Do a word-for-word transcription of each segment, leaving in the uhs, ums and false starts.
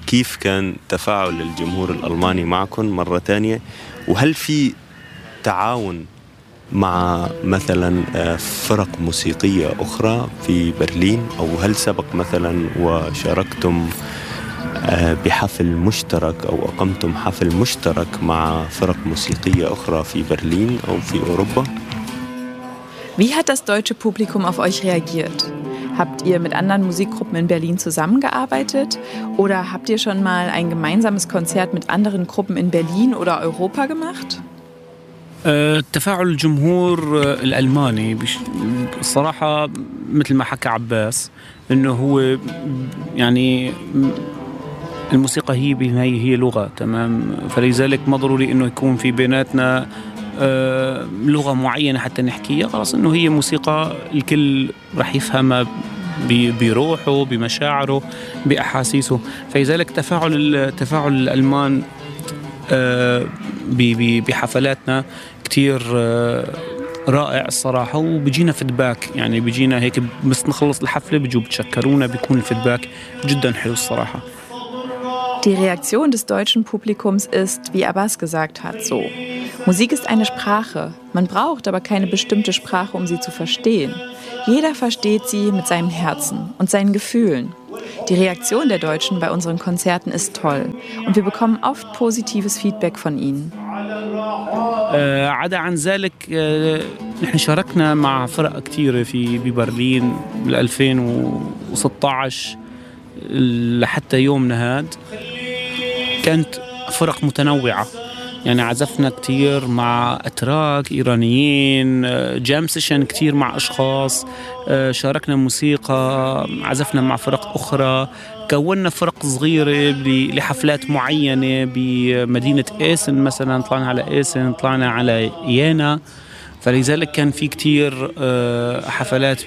كيف كان تفاعل الجمهور الألماني معكم مرة تانية؟ وهل في تعاون مع مثلا فرق موسيقية أخرى في برلين، أو هل سبق مثلا وشاركتم بحفل مشترك أو أقمتم حفل مشترك مع فرق موسيقية أخرى في برلين أو في أوروبا؟ Wie hat das deutsche Publikum auf euch reagiert? Habt ihr mit anderen Musikgruppen in Berlin zusammengearbeitet oder habt ihr schon mal ein gemeinsames Konzert mit anderen Gruppen in Berlin oder Europa gemacht? تفاعل الجمهور الألماني الصراحة مثل ما حكى عباس إنه هو يعني الموسيقى هي بالنهاية هي لغة، تمام، فلذلك ما ضروري إنه يكون في بيناتنا لغة معينة حتى نحكيها، خلاص إنه هي موسيقى الكل رح يفهمها بروحه بمشاعره بأحاسيسه. فلذلك تفاعل تفاعل الألمان بحفلاتنا كتير رائع الصراحة، وبيجينا فيدباك، يعني بيجينا هيك بس نخلص الحفلة بيجوا بتشكرونا، بيكون الفيدباك جدا حلو الصراحة. Die Reaktion des deutschen Publikums ist, wie Abbas gesagt hat, so. Musik ist eine Sprache. Man braucht aber keine bestimmte Sprache, um sie zu verstehen. Jeder versteht sie mit seinem Herzen und seinen Gefühlen. Die Reaktion der Deutschen bei unseren Konzerten ist toll und wir bekommen oft positives Feedback von ihnen. عدا عن ذلك نحن شاركنا مع فرق كتيرة في ببرلين بال ألفين وستة عشر لحتى يومنا هاد، كانت فرق متنوعة، يعني عزفنا كتير مع أتراك إيرانيين، جام سيشن كتير مع أشخاص، شاركنا موسيقى، عزفنا مع فرق أخرى، كونا فرق صغيرة لحفلات معينة بمدينة إيسن مثلا، طلعنا على إيسن، طلعنا على يانا، فلذلك كان في كتير حفلات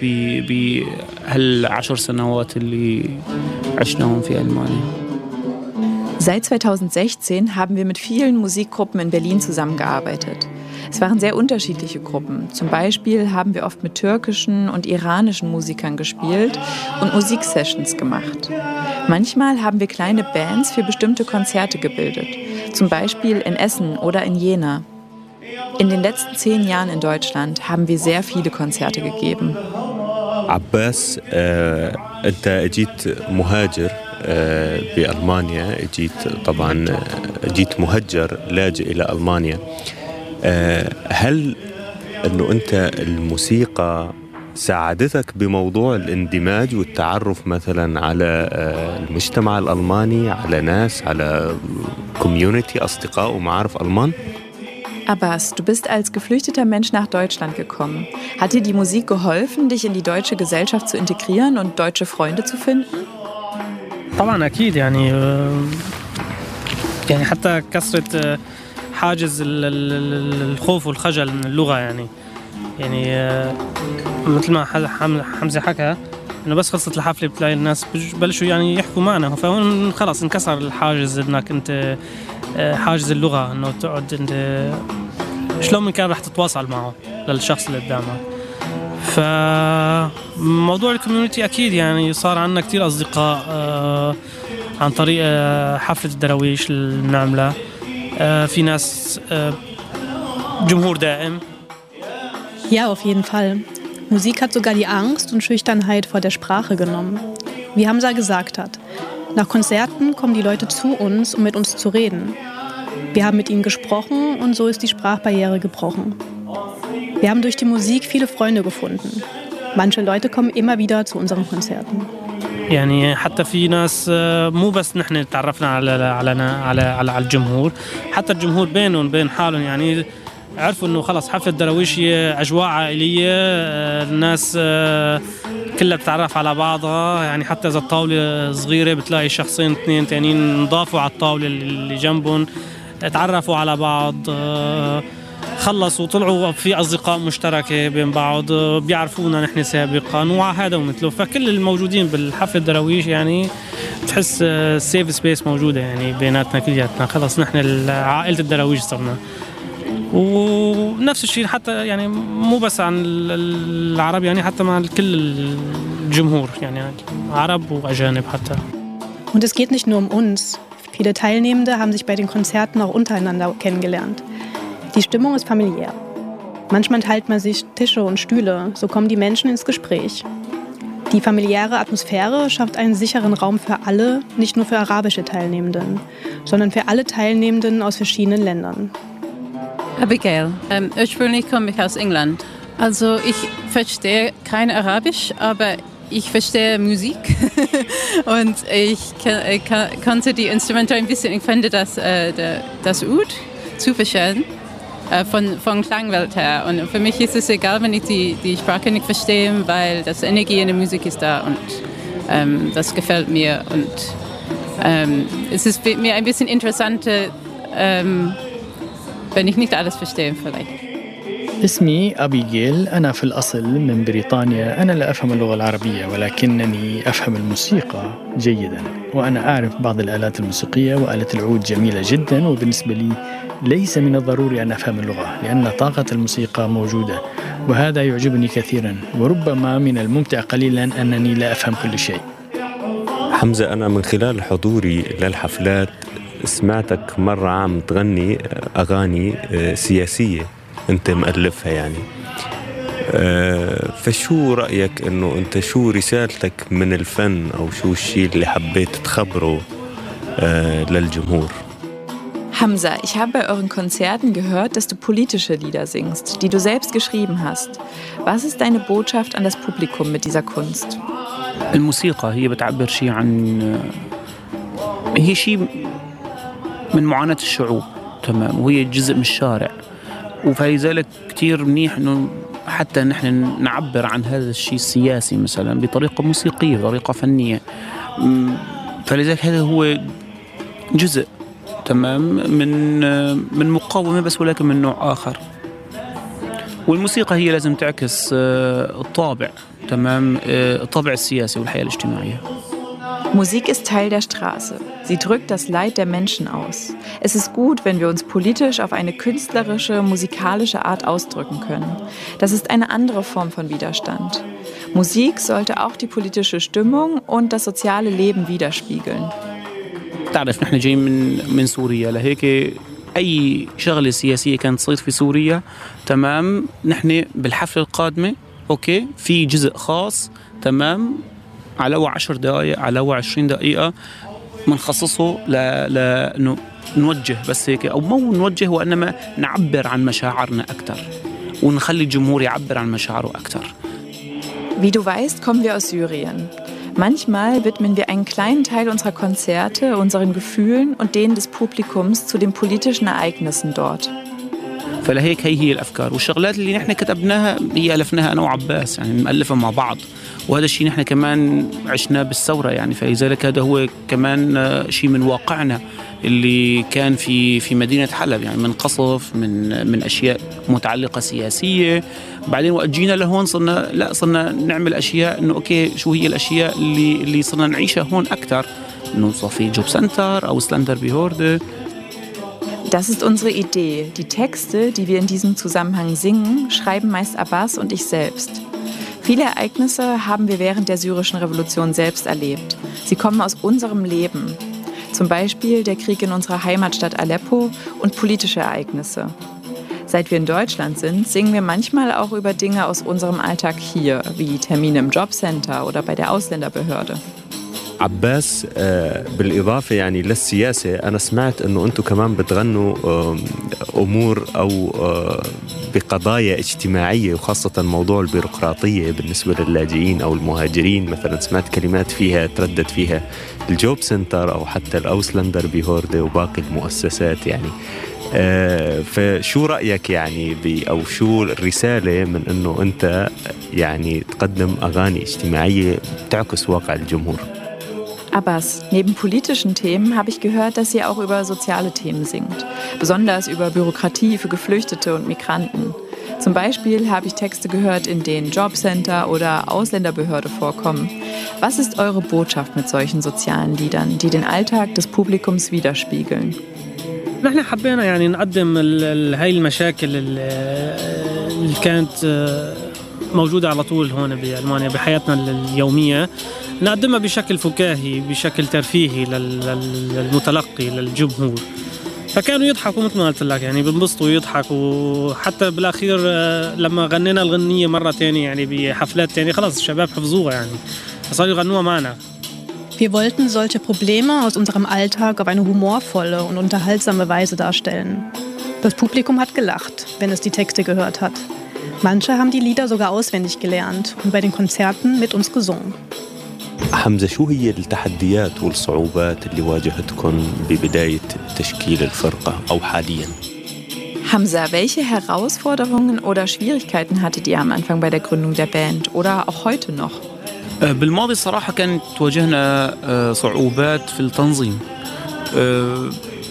بهالعشر سنوات اللي عشناهم في ألمانيا. Seit zweitausendsechzehn haben wir mit vielen Musikgruppen in Berlin zusammengearbeitet. Es waren sehr unterschiedliche Gruppen. Zum Beispiel haben wir oft mit türkischen und iranischen Musikern gespielt und Musiksessions gemacht. Manchmal haben wir kleine Bands für bestimmte Konzerte gebildet, zum Beispiel in Essen oder in Jena. In den letzten zehn Jahren in Deutschland haben wir sehr viele Konzerte gegeben. عباس آه، أنت جيت مهاجر آه، بألمانيا، جيت طبعا جيت مهجر لاجئ إلى ألمانيا. آه، هل أنه أنت الموسيقى ساعدتك بموضوع الاندماج والتعرف مثلا على آه، المجتمع الألماني، على ناس، على كوميونيتي، أصدقاء ومعارف ألمان؟ Abbas, du bist als geflüchteter Mensch nach Deutschland gekommen. Hat dir die Musik geholfen, dich in die deutsche Gesellschaft zu integrieren und deutsche Freunde zu finden? طبعا أكيد، يعني يعني حتى كسرت حاجز الخوف والخجل من اللغة، يعني يعني مثل ما حمزة حكى إنه بس خلصت الحفلة بتلاقي الناس بلشوا يعني يحكوا معنا، فهون خلاص انكسر الحاجز إنك أنت حاجز اللغة، إنه تقعد أنت شلون من كان رح تتواصل معه للشخص اللي قدامك. فموضوع الكوميونيتي أكيد يعني صار عندنا كتير أصدقاء عن طريق حفلة الدراويش اللي بنعملها. في ناس جمهور دائم. Ja, auf jeden Fall. Musik hat sogar die Angst und Schüchternheit vor der Sprache genommen. Wie Hamza gesagt hat, nach Konzerten kommen die Leute zu uns, um mit uns zu reden. Wir haben mit ihnen gesprochen und so ist die Sprachbarriere gebrochen. Wir haben durch die Musik viele Freunde gefunden. Manche Leute kommen immer wieder zu unseren Konzerten. يعني حتى في ناس مو بس نحن تعرفنا على على على على الجمهور، حتى الجمهور بينهم بين حالهم يعني عرفوا إنه خلاص حفلة دراويش هي أجواء عائلية، الناس كلها بتعرف على بعضها، يعني حتى إذا الطاولة صغيرة بتلاقي شخصين اثنين تانيين نضافوا على الطاولة اللي جنبهم، تعرفوا على بعض، خلصوا طلعوا في أصدقاء مشتركة بين بعض، بيعرفونا نحن سابقا وهذا ومثله. فكل الموجودين بالحفلة الدراويش يعني تحس سيف سبيس موجودة يعني بيناتنا كلياتنا، خلص نحن عائلة الدراويش صرنا. ونفس الشيء حتى يعني مو بس عن العرب، يعني حتى مع كل الجمهور، يعني عرب وأجانب حتى. Und es geht nicht nur um uns. Viele Teilnehmende haben sich bei den Konzerten auch untereinander kennengelernt. Die Stimmung ist familiär. Manchmal teilt man sich Tische und Stühle, so kommen die Menschen ins Gespräch. Die familiäre Atmosphäre schafft einen sicheren Raum für alle, nicht nur für arabische Teilnehmenden, sondern für alle Teilnehmenden aus verschiedenen Ländern. Abigail, ähm, ursprünglich komme ich aus England. Also ich verstehe kein Arabisch, aber ich verstehe Musik und ich kann, konnte die Instrumente ein bisschen, ich finde das, äh, das Ud zu verstehen. Von, von Klangwelt her. Und für mich ist es egal, wenn ich die, die Sprache nicht verstehe, weil das Energie in der Musik ist da und ähm, das gefällt mir. Und ähm, es ist mir ein bisschen interessanter, ähm, wenn ich nicht alles verstehe vielleicht. اسمي أبيجيل. أنا في الأصل من بريطانيا. أنا لا أفهم اللغة العربية ولكنني أفهم الموسيقى جيدا، وأنا أعرف بعض الآلات الموسيقية، وآلة العود جميلة جدا، وبالنسبة لي ليس من الضروري أن أفهم اللغة لأن طاقة الموسيقى موجودة، وهذا يعجبني كثيرا، وربما من الممتع قليلا أنني لا أفهم كل شيء. حمزة، أنا من خلال حضوري للحفلات سمعتك مرة عم تغني أغاني سياسية أنت مؤلفها يعني. فشو رأيك إنه أنت شو رسالتك من الفن أو شو الشيء اللي حبيت تخبره للجمهور؟ Hamza, ich habe bei euren Konzerten gehört, dass du politische Lieder singst, die du selbst geschrieben hast. Was ist deine Botschaft an das Publikum mit dieser Kunst? الموسيقى هي بتعبر شيء عن هي شيء من معاناة الشعوب، تمام، وهي جزء من الشارع، وفلذلك كتير منيح إنه حتى نحن نعبر عن هذا الشيء السياسي مثلا بطريقة موسيقية، بطريقة فنية. فلذلك هذا هو جزء، تمام، من من مقاومة بس ولكن من نوع آخر. والموسيقى هي لازم تعكس الطابع، تمام، الطابع السياسي والحياة الاجتماعية. Musik ist Teil der Straße. Sie drückt das Leid der Menschen aus. Es ist gut, wenn wir uns politisch auf eine künstlerische, musikalische Art ausdrücken können. Das ist eine andere Form von Widerstand. Musik sollte auch die politische Stimmung und das soziale Leben widerspiegeln. تعرف نحن جايين من من سوريا، لهيك أي شغلة سياسية كانت تصير في سوريا، تمام، نحن بالحفلة القادمة أوكي في جزء خاص، تمام، على هو عشر دقائق، على هو عشرين دقيقة منخصصه ل لأنه نوجه بس هيك، أو مو نوجه وإنما نعبر عن مشاعرنا أكتر ونخلي الجمهور يعبر عن مشاعره أكتر. Wie du weißt, kommen wir aus Syrien. Manchmal widmen wir einen kleinen Teil unserer Konzerte unseren Gefühlen und denen des Publikums zu den politischen Ereignissen dort. فلهيك هي هي الأفكار والشغلات اللي نحن كتبناها هي ألفناها أنا وعباس، يعني مؤلفة مع بعض، وهذا الشيء نحن كمان عشناه بالثورة يعني. فلذلك هذا هو كمان شيء من واقعنا اللي كان في في مدينة حلب، يعني من قصف، من من أشياء متعلقة سياسية. بعدين وقت جينا لهون صرنا لا صرنا نعمل أشياء إنه أوكي شو هي الأشياء اللي اللي صرنا نعيشها هون أكتر، إنه صافي جوب سنتر أو سلندر بيهورده. Das ist unsere Idee. Die Texte, die wir in diesem Zusammenhang singen, schreiben meist Abbas und ich selbst. Viele Ereignisse haben wir während der syrischen Revolution selbst erlebt. Sie kommen aus unserem Leben. Zum Beispiel der Krieg in unserer Heimatstadt Aleppo und politische Ereignisse. Seit wir in Deutschland sind, singen wir manchmal auch über Dinge aus unserem Alltag hier, wie Termine im Jobcenter oder bei der Ausländerbehörde. عباس، بالإضافة يعني للسياسة، أنا سمعت أنه أنتم كمان بتغنوا أمور أو بقضايا اجتماعية، وخاصة موضوع البيروقراطية بالنسبة للاجئين أو المهاجرين. مثلا سمعت كلمات فيها تردد فيها الجوب سنتر أو حتى الأوسلندر بيهوردة وباقي المؤسسات يعني. فشو رأيك يعني أو شو الرسالة من أنه أنت يعني تقدم أغاني اجتماعية تعكس واقع الجمهور؟ Abbas, neben politischen Themen habe ich gehört, dass ihr auch über soziale Themen singt, besonders über Bürokratie für Geflüchtete und Migranten. Zum Beispiel habe ich Texte gehört, in denen Jobcenter oder Ausländerbehörde vorkommen. Was ist eure Botschaft mit solchen sozialen Liedern, die den Alltag des Publikums widerspiegeln? نحن حبينا يعني نقدم هاي المشاكل اللي كانت موجودة على طول هون بألمانيا بحياتنا اليومية، نقدمها بشكل فكاهي بشكل ترفيهي لل- لل- للمتلقي للجمهور. فكانوا يضحكوا مثل ما قلت لك يعني بنبسطوا ويضحكوا. وحتى بالاخير آه، لما غنينا الغنية مرة تانية يعني بحفلات تانية خلاص الشباب حفظوها يعني صاروا يغنوها معنا. Wir wollten solche Probleme aus unserem Alltag auf eine humorvolle und unterhaltsame Weise darstellen. Das Publikum hat gelacht, wenn es die Texte gehört hat. Manche haben die Lieder sogar auswendig gelernt und bei den Konzerten mit uns gesungen. حمزة، شو هي التحديات والصعوبات اللي واجهتكم ببداية تشكيل الفرقة أو حالياً؟ Hamza, welche Herausforderungen oder Schwierigkeiten hattet ihr am Anfang bei der Gründung der Band oder auch heute noch? آه، بالماضي صراحة كانت تواجهنا آه، صعوبات في التنظيم. آه،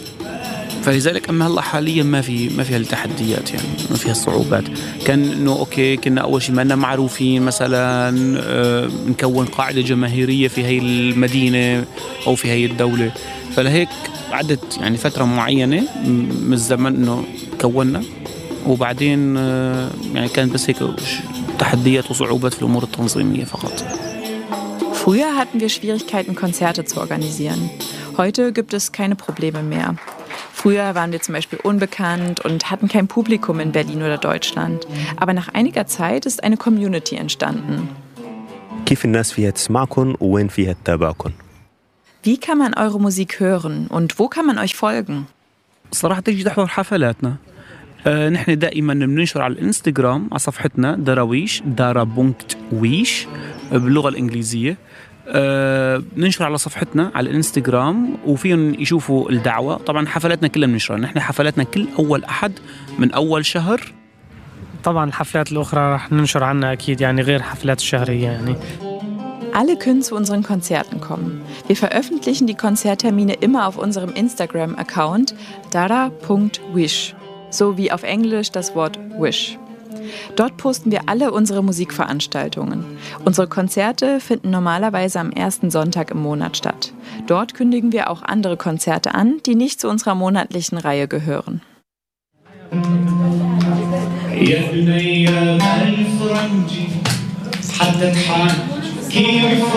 فلذلك اما هلا حاليا ما في ما في هالتحديات يعني ما فيها الصعوبات. كان انه اوكي كنا اول شيء ما لنا معروفين مثلا آه، نكون قاعده جماهيريه في هي المدينه او في هي الدوله. فلهيك عدت يعني فتره معينه م- من الزمن انه كونا وبعدين آه، يعني كانت بس هيك ش- تحديات وصعوبات في الامور التنظيميه فقط. Früher hatten wir Schwierigkeiten, Konzerte zu organisieren. Heute gibt es keine Probleme mehr. Früher waren wir zum Beispiel unbekannt und hatten kein Publikum in Berlin oder Deutschland. Aber nach einiger Zeit ist eine Community entstanden. كيف الناس فيها تسمعكم وين فيها تتابعكم؟ Wie kann man eure Musik hören und wo kann man euch folgen? صراحة تيجي تحضر حفلاتنا. آه نحن دائما بننشر على الانستغرام على صفحتنا دراويش دارا بونكت ويش باللغة الإنجليزية. آه ننشر على صفحتنا على الانستغرام وفيهم يشوفوا الدعوة. طبعا حفلاتنا كلها بننشرها. نحن حفلاتنا كل أول أحد من أول شهر. طبعا الحفلات الأخرى رح ننشر عنها أكيد يعني غير حفلات الشهرية يعني. Alle können zu unseren Konzerten kommen. Wir veröffentlichen die Konzerttermine immer auf unserem Instagram-Account dara punkt wish, so wie auf Englisch das Wort Wish. Dort posten wir alle unsere Musikveranstaltungen. Unsere Konzerte finden normalerweise am ersten Sonntag im Monat statt. Dort kündigen wir auch andere Konzerte an, die nicht zu unserer monatlichen Reihe gehören. يا بني الفرنجي حدك حان كيف